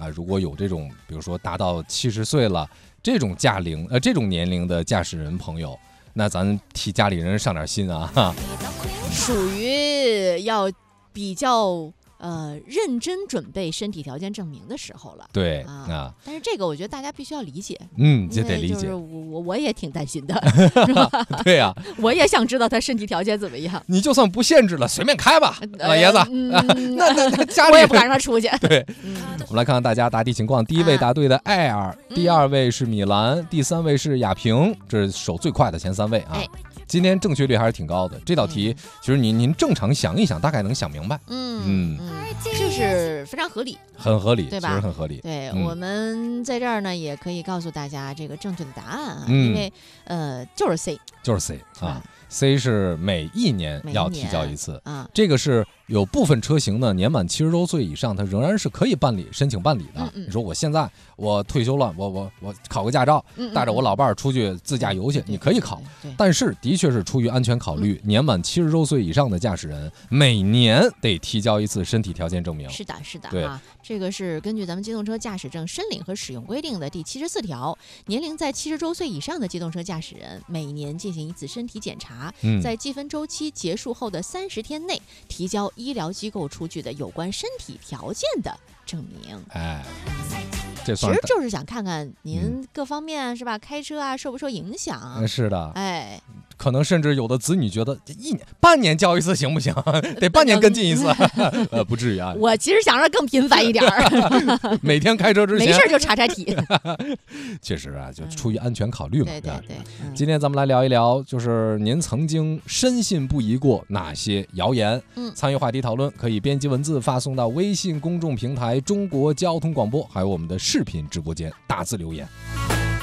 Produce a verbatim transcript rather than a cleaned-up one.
啊，如果有这种比如说达到七十岁了这种驾龄呃这种年龄的驾驶人朋友，那咱替家里人上点心啊，哈， 属于要比较呃认真准备身体条件证明的时候了。 对啊， 啊， 但是这个我觉得大家必须要理解， 嗯，这得理解。 我我我也挺担心的，是吧？ 对呀、啊， 我也想知道他身体条件怎么样。 你就算不限制了，随便开吧，老、呃、爷子。 嗯啊、那那那家里我也不敢让他出去。 对、 嗯， 我们来看看大家答题情况。第一位答对的艾尔、啊，第二位是米兰、嗯，第三位是亚平，这是手最快的前三位啊。哎，今天正确率还是挺高的。这道题其实您您正常想一想，大概能想明白。 嗯嗯，就是非常合理， 很合理， 对吧？ 其实很合理。 对、 嗯， 我们在这儿呢，也可以告诉大家这个正确的答案啊， 嗯、 因为呃就是 C， 就是 C 啊。C 是每一年要提交一次啊， 这个是有部分车型呢，年满七十周岁以上，它仍然是可以办理申请办理的。 嗯嗯， 你说我现在我退休了，我我我考个驾照， 嗯嗯， 带着我老伴儿出去自驾游去， 嗯、 你可以考。但是的确是出于安全考虑，嗯、年满七十周岁以上的驾驶人每年得提交一次身体条件证明。 是的，是的， 对啊，这个是根据咱们机动车驾驶证申领和使用规定的第七十四条，年龄在七十周岁以上的机动车驾驶人每年进行一次身体检查， 嗯、 在积分周期结束后的三十天内提交医疗机构出具的有关身体条件的证明。 哎，这其实就是想看看您各方面、嗯、是吧？开车啊受不受影响？ 嗯、是的， 哎， 可能甚至有的子女觉得一年半年交一次行不行？得半年跟进一次，呃，不至于啊。 我其实想让更频繁一点儿， 每天开车之前没事就查查体。 确实啊，就出于安全考虑嘛。 对对对。 嗯、今天咱们来聊一聊，就是您曾经深信不疑过哪些谣言？ 嗯， 参与话题讨论可以编辑文字发送到微信公众平台中国交通广播，还有我们的视频直播间大字留言。